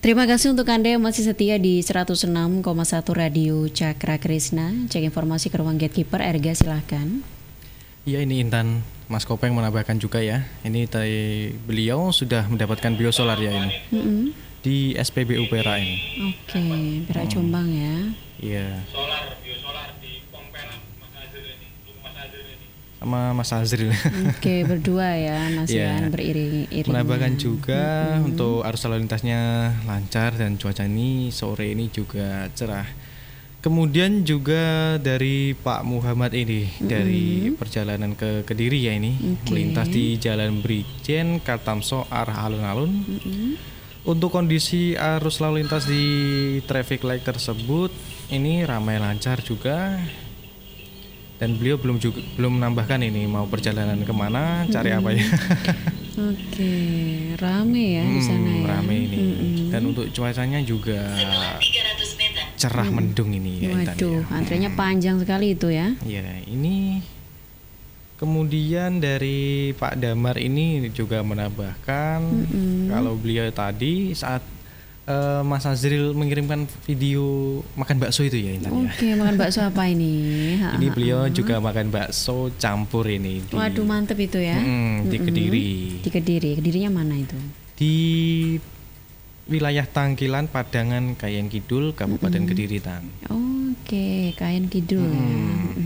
Terima kasih untuk Anda yang masih setia di 106,1 Radio Cakra Krishna. Cek informasi ke ruang gatekeeper. Erga, silahkan. Ya, ini Intan Mas Kopeng menambahkan juga ya. Ini beliau sudah mendapatkan biosolar ya ini. Di SPBU Perak ini. Oke, Perak Jombang ya. Iya. Biosolar di Pong Perak sama Mas Azril. Oke, berdua ya Mas Yan beriring-iring. Menambahkan juga untuk arus lalu lintasnya lancar dan cuaca ini sore ini juga cerah. Kemudian juga dari Pak Muhammad ini dari perjalanan ke Kediri ya ini melintas di Jalan Brigjen Katamso arah alun-alun. Untuk kondisi arus lalu lintas di traffic light tersebut ini ramai lancar juga. Dan beliau belum menambahkan ini mau perjalanan kemana, cari apa ya. Oke, rame ya di sana ya. Rame ini. Dan untuk cuacanya juga cerah mendung ini ya. Waduh, antriannya panjang sekali itu ya. Iya, ini kemudian dari Pak Damar ini juga menambahkan kalau beliau tadi saat Mas Azril mengirimkan video makan bakso itu ya Intan. Oke, makan bakso apa ini? Ini beliau juga makan bakso campur ini. Waduh, mantep itu ya. Di Kediri. Di Kediri. Kedirinya mana itu? Di wilayah Tangkilan, Padangan, Kayan Kidul, Kabupaten Kediri, Tang. Oke, Kayan Kidul ya.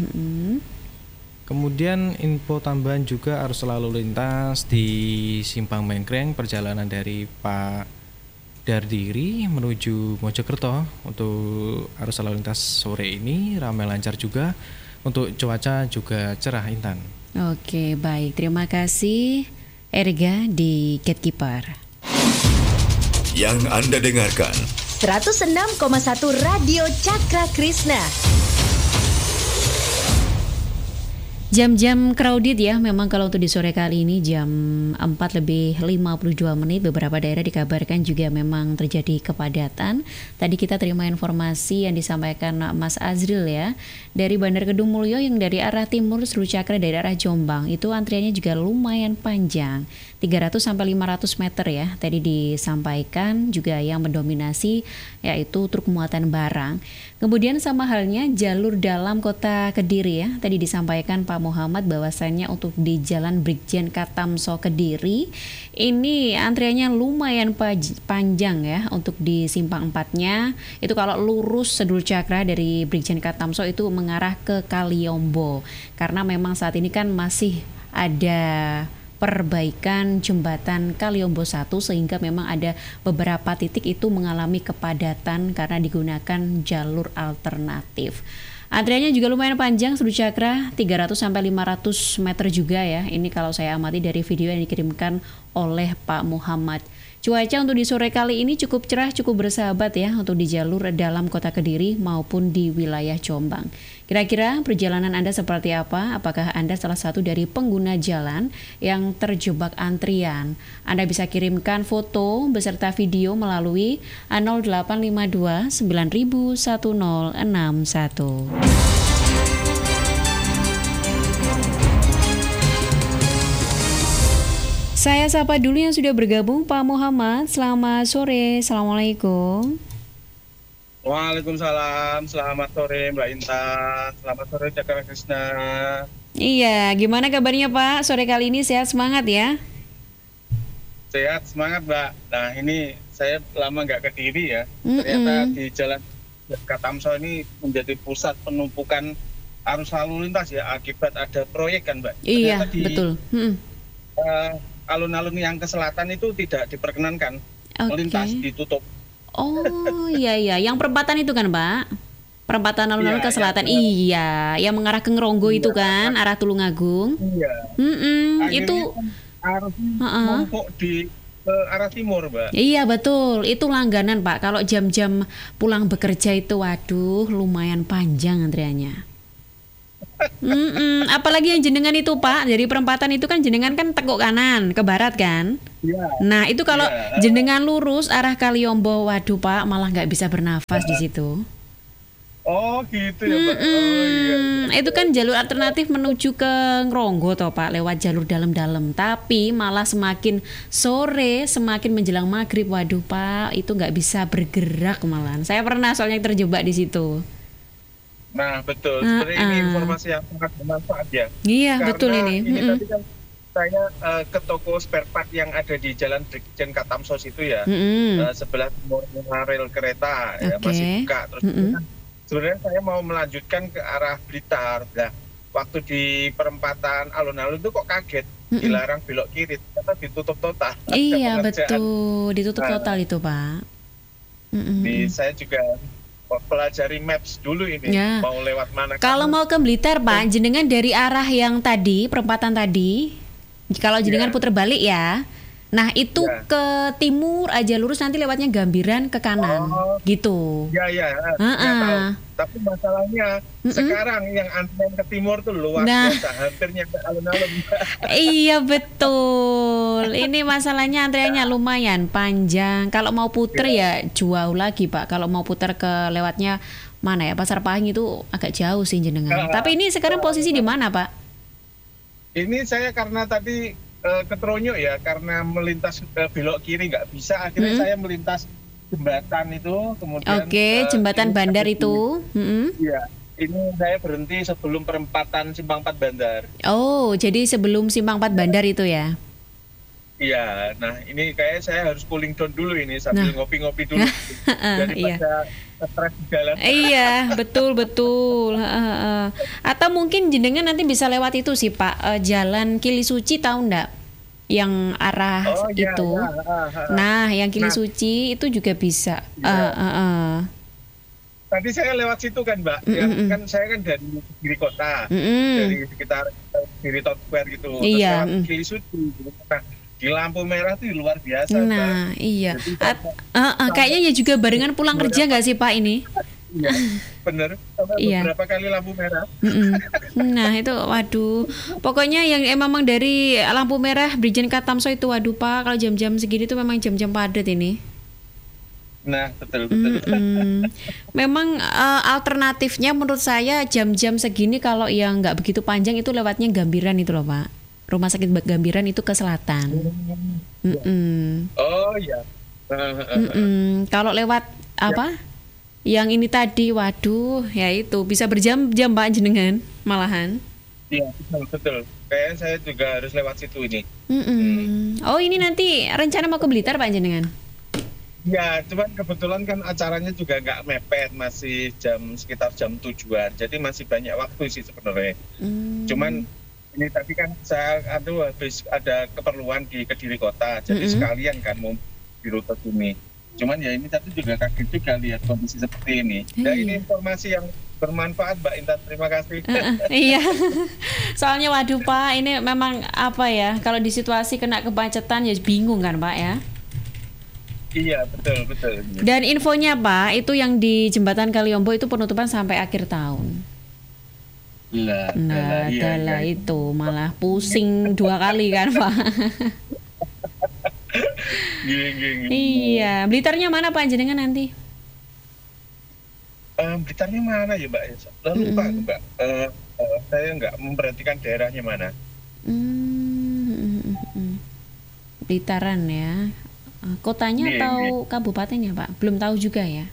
Kemudian info tambahan juga arus lalu lintas di Simpang Mengkreng, perjalanan dari Pak Dardiri menuju Mojokerto untuk arus lalu lintas sore ini ramai lancar juga. Untuk cuaca juga cerah, Intan. Oke, baik. Terima kasih Erga di Gatekeeper. Yang Anda dengarkan 106,1 Radio Cakra Krishna. Jam-jam crowded ya, memang kalau untuk di sore kali ini jam 4:52 beberapa daerah dikabarkan juga memang terjadi kepadatan. Tadi kita terima informasi yang disampaikan Mas Azril ya, dari Bandar Kedung Mulyo yang dari arah timur Seru Cakra dari arah Jombang, itu antriannya juga lumayan panjang, 300-500 meter ya. Tadi disampaikan juga yang mendominasi yaitu truk muatan barang. Kemudian sama halnya jalur dalam kota Kediri ya, tadi disampaikan Pak Muhammad bahwasannya untuk di Jalan Brigjen Katamso Kediri ini antriannya lumayan panjang ya. Untuk di simpang 4-nya itu kalau lurus Sedul Cakra dari Brigjen Katamso itu mengarah ke Kaliombo, karena memang saat ini kan masih ada perbaikan jembatan Kaliombo 1 sehingga memang ada beberapa titik itu mengalami kepadatan karena digunakan jalur alternatif. Antriannya juga lumayan panjang, Seru Cakra 300-500 meter juga ya. Ini kalau saya amati dari video yang dikirimkan oleh Pak Muhammad. Cuaca untuk di sore kali ini cukup cerah, cukup bersahabat ya untuk di jalur dalam kota Kediri maupun di wilayah Jombang. Kira-kira perjalanan Anda seperti apa? Apakah Anda salah satu dari pengguna jalan yang terjebak antrian? Anda bisa kirimkan foto beserta video melalui 0852 9000 1061. Saya sapa dulu yang sudah bergabung, Pak Muhammad. Selamat sore, Assalamualaikum. Waalaikumsalam, selamat sore Mbak Intan, selamat sore Cakra Krishna. Iya, gimana kabarnya Pak? Sore kali ini sehat semangat ya? Sehat semangat Mbak. Nah ini saya lama nggak ke Kediri ya. Ternyata di Jalan Katamso ini menjadi pusat penumpukan arus lalu lintas ya akibat ada proyek kan Mbak. Iya, betul. Alun-alun yang ke selatan itu tidak diperkenankan melintas, ditutup. Oh iya, yang perempatan itu kan Pak? Perempatan alun-alun ke selatan, yang mengarah ke Ngeronggo itu kan, arah Tulungagung. Iya. Itu arusnya numpuk di arah timur Mbak. Iya betul, itu langganan Pak. Kalau jam-jam pulang bekerja itu, waduh lumayan panjang antriannya. Apalagi yang jenengan itu Pak, dari perempatan itu kan jenengan kan tekuk kanan ke barat kan. Nah itu kalau jenengan lurus arah Kaliombo, waduh Pak malah nggak bisa bernafas di situ. Oh gitu ya Mbak. Oh iya. Itu kan jalur alternatif menuju ke Ngronggo toh Pak, lewat jalur dalam-dalam. Tapi malah semakin sore, semakin menjelang maghrib, waduh Pak, itu nggak bisa bergerak malahan. Saya pernah soalnya terjebak di situ. Nah betul, sebenarnya ini informasi yang sangat bermanfaat ya. Iya, Karena betul ini. tadi kan saya ke toko spare part yang ada di Jalan Brigjen Katamsos itu ya, sebelah timur rel kereta ya, Oke. masih buka. Terus sebenarnya saya mau melanjutkan ke arah Blitar. Nah, waktu di perempatan alun-alun itu kok kaget, dilarang belok kiri, ternyata ditutup total. Iya, Ada pengerjaan. betul. Ditutup Nah, total itu Pak. Saya juga pelajari maps dulu ini, Ya. mau lewat mana. Kalau mau ke Blitar Pak, jenengan dari arah yang tadi, perempatan tadi, kalau jenengan puter balik ya, nah itu Ya. ke timur aja lurus, nanti lewatnya Gambiran ke kanan, gitu. Ya, saya tahu. Tapi masalahnya sekarang yang antrian ke timur tuh luar Nah. biasa, hampir nyampe alun-alun. Iya betul. Ini masalahnya antriannya lumayan panjang. Kalau mau puter ya jauh lagi Pak. Kalau mau puter ke lewatnya mana ya, Pasar Pahing itu agak jauh sih jenengan. Tapi ini sekarang posisi di mana Pak? Ini saya karena tadi keteronyok ya, karena melintas belok kiri nggak bisa, akhirnya saya melintas jembatan itu, kemudian Oke, jembatan ini bandar saya itu. Iya, ini saya berhenti sebelum perempatan Simpang 4 Bandar. Oh, jadi sebelum Simpang 4 Bandar itu ya? Iya, nah ini kayak saya harus cooling down dulu ini sambil ngopi-ngopi dulu daripada stres di jalan. Iya, betul. Atau mungkin jenengan nanti bisa lewat itu sih Pak, Jalan Kili Suci, tahu ndak? Yang arah iya, itu. Nah, yang Kili Suci itu juga bisa. Tadi saya lewat situ kan Mbak, kan saya kan dari Kediri Kota, dari sekitar Kediri Town Square gitu. Terus Iya. lewat Kili Suci. Nah, di lampu merah tuh luar biasa Nah, Mbak. iya. Jadi Kayaknya ya juga barengan pulang kerja nggak sih Pak ini? Iya, bener. Sampai Iya. beberapa kali lampu merah. Nah itu waduh, pokoknya yang memang dari lampu merah Brigjen Katamso itu waduh Pak, kalau jam-jam segini tuh memang jam-jam padat ini. Nah, betul. Memang alternatifnya menurut saya jam-jam segini kalau yang nggak begitu panjang itu lewatnya Gambiran itu loh Pak. Rumah sakit Gambiran itu ke selatan. Oh iya. Kalau lewat apa? Yang ini tadi, waduh, ya itu bisa berjam-jam Pak jenengan malahan. Iya, betul. Kayaknya saya juga harus lewat situ ini. Oh ini nanti rencana mau ke Blitar Pak jenengan? Ya, cuman kebetulan kan acaranya juga nggak mepet, masih sekitar jam 7-an. Jadi masih banyak waktu sih sebenarnya. Cuman ini tadi kan saya habis ada keperluan di Kediri Kota, jadi sekalian kan mau di rute sini. Cuman ya ini tadi juga kaget juga lihat kondisi seperti ini. Dan ini informasi yang bermanfaat Mbak Intan, terima kasih. Iya, soalnya waduh Pak, ini memang apa ya, kalau di situasi kena kemacetan ya bingung kan Pak ya. Iya, betul. Dan infonya Pak, itu yang di Jembatan Kaliombo itu penutupan sampai akhir tahun. Nah, adalah itu malah pusing 2 kali kan Pak. Iya, Blitarnya mana Pak jenengan nanti? Blitarnya mana ya Mbak? Lupa Mbak. Saya nggak memperhatikan daerahnya mana. Blitaran ya. Kotanya atau kabupatennya Pak? Belum tahu juga ya.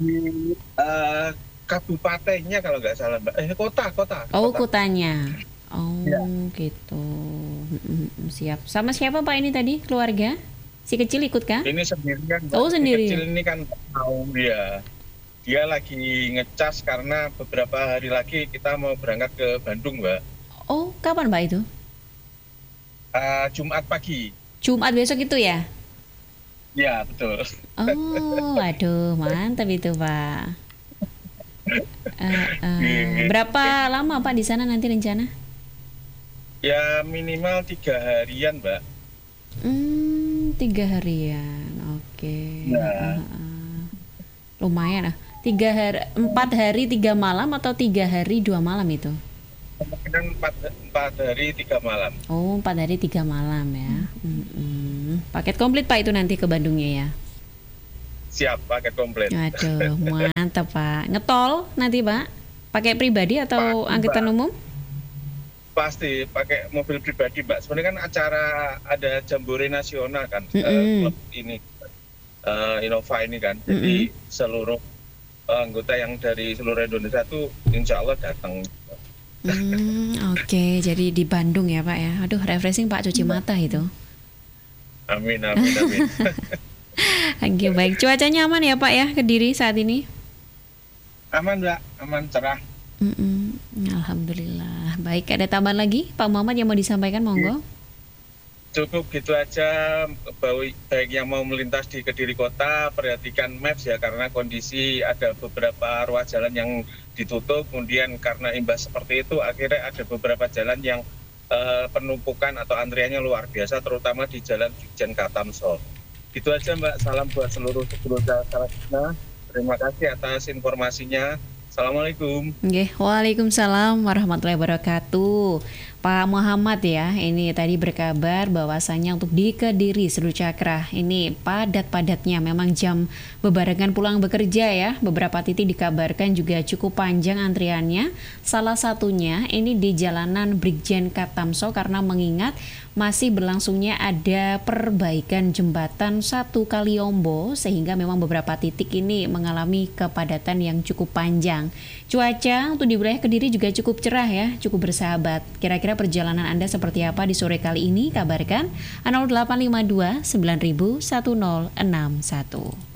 Kabupatennya kalau nggak salah Mbak. Kota. Oh, kotanya. Oh, Ya. gitu. Siap. Sama siapa Pak ini tadi? Keluarga? Si kecil ikut kah? Ini sendirian. Mbak. Oh, Si sendiri. kecil ini kan tahu dia. Dia lagi ngecas karena beberapa hari lagi kita mau berangkat ke Bandung, Mbak. Oh, kapan Pak itu? Jumat pagi. Jumat besok itu ya? Ya, betul. Oh, waduh, mantap itu Pak. Berapa lama Pak di sana nanti rencana? Ya minimal 3 harian, Mbak. 3 harian, oke. Ya. Lumayan lah. 4 hari 3 malam atau 3 hari 2 malam itu? Kemungkinan 4 hari 3 malam. Oh, 4 hari 3 malam ya. Paket komplit Pak itu nanti ke Bandungnya ya? siap paket komplit. Aduh, mantap Pak. Ngetol nanti Pak? Pakai pribadi atau Pasti, angkutan Mbak. umum? Pasti pakai mobil pribadi, Mbak. Sebenarnya kan acara ada jambore nasional kan, klub ini, Innova ini kan. Jadi seluruh anggota yang dari seluruh Indonesia tuh insya Allah datang. Oke, jadi di Bandung ya Pak ya. Aduh, refreshing Pak, cuci mata itu. Amin, amin, amin. Oke, baik. Cuacanya aman ya Pak ya, Kediri saat ini? Aman, Mbak. Aman, cerah. Alhamdulillah. Baik, ada tambahan lagi Pak Muhammad yang mau disampaikan, monggo. Cukup gitu aja, baik yang mau melintas di Kediri Kota, perhatikan maps ya, karena kondisi ada beberapa ruas jalan yang ditutup, kemudian karena imbas seperti itu, akhirnya ada beberapa jalan yang penumpukan atau antriannya luar biasa, terutama di Jalan Brigjen Katamso. Gitu aja Mbak, salam buat seluruh Cakra Krishna. Terima kasih atas informasinya. Assalamualaikum. Waalaikumsalam warahmatullahi wabarakatuh. Pak Muhammad ya, ini tadi berkabar bahwasannya untuk di Kediri Seru Cakra ini padat-padatnya, memang jam bebarengan pulang bekerja ya. Beberapa titik dikabarkan juga cukup panjang antriannya. Salah satunya ini di jalanan Brigjen Katamso karena mengingat masih berlangsungnya ada perbaikan jembatan 1 Kaliombo sehingga memang beberapa titik ini mengalami kepadatan yang cukup panjang. Cuaca untuk di wilayah Kediri juga cukup cerah ya, cukup bersahabat. Kira-kira perjalanan Anda seperti apa di sore kali ini? Kabarkan 0852 9000 1061.